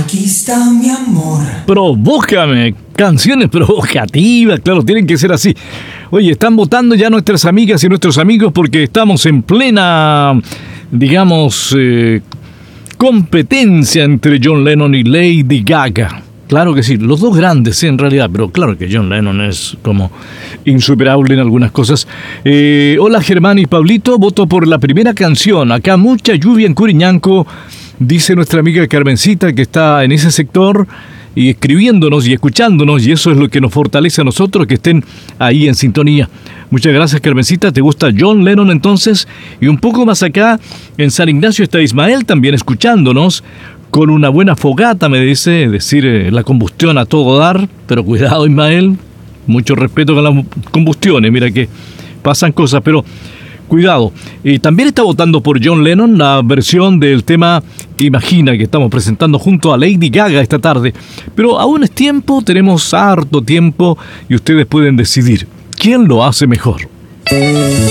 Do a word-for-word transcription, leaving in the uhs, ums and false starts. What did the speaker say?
Aquí está mi amor. Provócame, canciones provocativas, claro, tienen que ser así. Oye, están votando ya nuestras amigas y nuestros amigos porque estamos en plena, digamos, eh, competencia entre John Lennon y Lady Gaga. Claro que sí, los dos grandes, sí, en realidad, pero claro que John Lennon es como insuperable en algunas cosas. Eh, hola Germán y Pablito, voto por la primera canción. Acá mucha lluvia en Curiñanco, dice nuestra amiga Carmencita, que está en ese sector y escribiéndonos y escuchándonos, y eso es lo que nos fortalece a nosotros, que estén ahí en sintonía. Muchas gracias, Carmencita. ¿Te gusta John Lennon entonces? Y un poco más acá, en San Ignacio, está Ismael también escuchándonos, con una buena fogata, me dice, es decir, eh, la combustión a todo dar, pero cuidado, Ismael, mucho respeto con las combustiones, mira que pasan cosas, pero cuidado. Y también está votando por John Lennon la versión del tema Imagina, que estamos presentando junto a Lady Gaga esta tarde, pero aún es tiempo, tenemos harto tiempo, y ustedes pueden decidir quién lo hace mejor.